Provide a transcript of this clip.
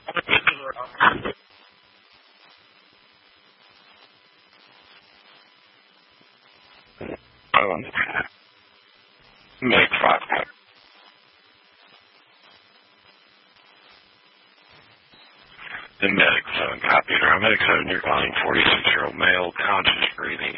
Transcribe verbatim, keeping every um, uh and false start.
Um, Medic five. The Medic seven copy. Medic seven, you're calling forty-six-year-old male, conscious breathing,